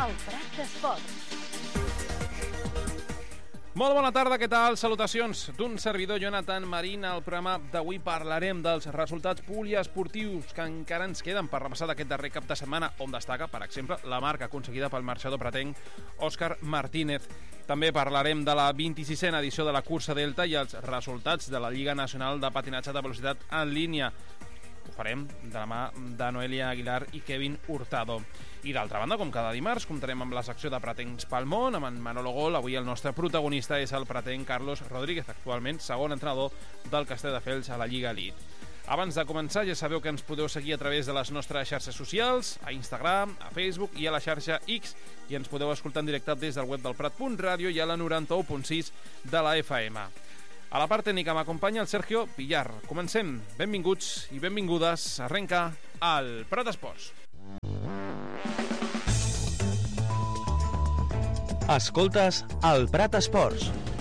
El Prat d'Esports. Molt bona tarda, què tal? Salutacions d'un servidor, Jonathan Marín. Al programa d'avui parlarem dels resultats poliesportius que encara ens queden per repassar d'aquest darrer cap de setmana, on destaca, per exemple, la marca aconseguida pel marxador pratenc Òscar Martínez. També parlarem de la 26a edició de la cursa Delta i els resultats de la Lliga Nacional de Patinatge de Velocitat en línia. Ho farem de la mà de Noelia Aguilar i Kevin Hurtado. I d'altra banda, com cada dimarts, comptarem amb la secció de Pratencs pel món, amb en Manolo Gol. Avui el nostre protagonista és el pratenc Carlos Rodríguez, actualment segon entrenador del Castelldefels a la Lliga Elite. Abans de començar, ja sabeu que ens podeu seguir a través de les nostres xarxes socials, a Instagram, a Facebook i a la xarxa X, i ens podeu escoltar en directe des del web del Prat.radio i a la 91.6 de la FM. A la part tècnica m'acompanya el Sergio Villar. Comencem. Benvinguts i benvingudes. Arrenca el Prat d'Esports. Escoltes el Prat Esports.